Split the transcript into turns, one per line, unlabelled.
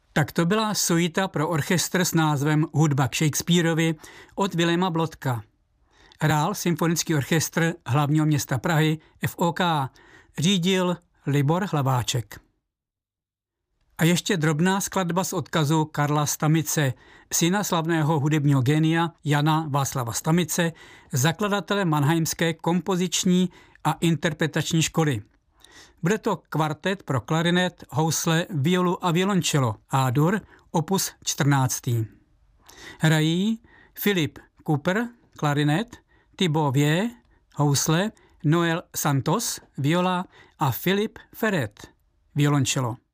Tak to byla suita pro orchestr s názvem Hudba k Shakespearovi od Viléma Blodka. Hrál Symfonický orchestr hlavního města Prahy FOK, řídil Libor Hlaváček. A ještě drobná skladba z odkazu Karla Stamice, syna slavného hudebního génia Jana Václava Stamice, zakladatele Mannheimské kompoziční a interpretační školy. Bude to kvartet pro klarinet, housle, violu a violoncello A-dur, opus 14. Hrají Philip Cooper, klarinet, Thibaut Vie, housle, Noel Santos, viola a Philip Ferret, violoncello.